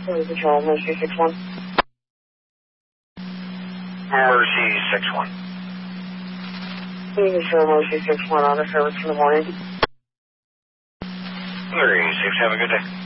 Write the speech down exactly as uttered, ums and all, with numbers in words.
Police Patrol, Mercy six one. Mercy six one. Police Patrol, Mercy six one, auto service in the morning. Mercy six, have a good day.